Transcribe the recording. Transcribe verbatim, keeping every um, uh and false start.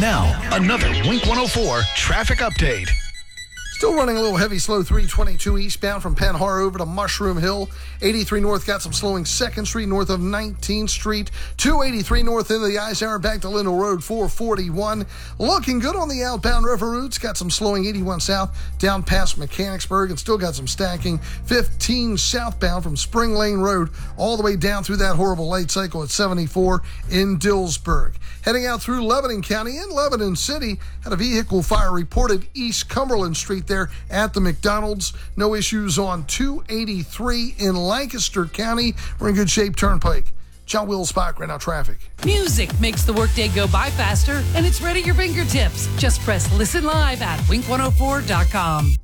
Now, another Wink one oh four traffic update. Still running a little heavy, slow three twenty-two eastbound from Penn Har over to Mushroom Hill. eighty-three North got some slowing second Street north of nineteenth Street. two eighty-three North into the Eisenhower back to Lindell Road, four forty-one. Looking good on the outbound river routes. Got some slowing eighty-one South down past Mechanicsburg and still got some stacking. fifteen southbound from Spring Lane Road all the way down through that horrible late cycle at seventy-four in Dillsburg. Heading out through Lebanon County in Lebanon City, had a vehicle fire reported East Cumberland Street there at the McDonald's. No issues on two eighty-three in Lancaster County. We're in good shape. Turnpike. John Will Spock right now traffic. Music makes the workday go by faster, and it's right at your fingertips. Just press listen live at wink one oh four dot com.